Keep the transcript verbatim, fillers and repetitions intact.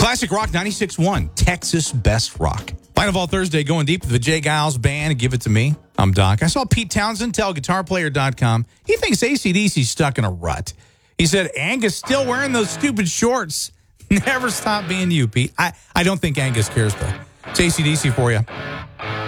Classic Rock ninety-six point one, Texas Best Rock. Line of All Thursday, going deep with the Jay Giles Band. Give it to me. I'm Doc. I saw Pete Townsend tell guitar player dot com he thinks A C D C's stuck in a rut. He said, Angus still wearing those stupid shorts. Never stop being you, Pete. I, I don't think Angus cares, though. It's A C D C for you.